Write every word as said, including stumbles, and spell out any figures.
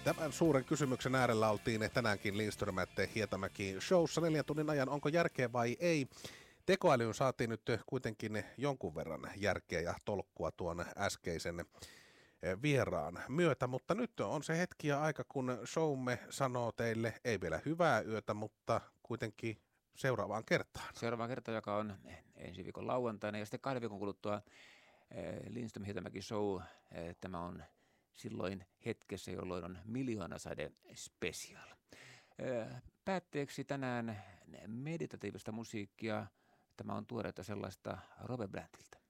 Tämän suuren kysymyksen äärellä oltiin tänäänkin Lindström ja Hietamäki showssa neljän tunnin ajan. Onko järkeä vai ei? Tekoälyyn saatiin nyt kuitenkin jonkun verran järkeä ja tolkkua tuon äskeisen vieraan myötä, mutta nyt on se hetki ja aika, kun showmme sanoo teille ei vielä hyvää yötä, mutta kuitenkin seuraavaan kertaan. Seuraavaan kertaan, joka on ensi viikon lauantaina ja sitten kahden viikon kuluttua Lindström Hietamäki show. Tämä on silloin hetkessä, jolloin on Miljoonasade special. Päätteeksi tänään meditatiivista musiikkia. Tämä on tuoreita sellaista Robert Plantilta.